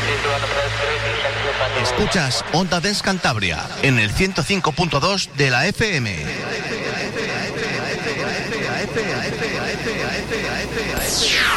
Escuchas Onda Dance Cantabria en el 105.2 de la FM.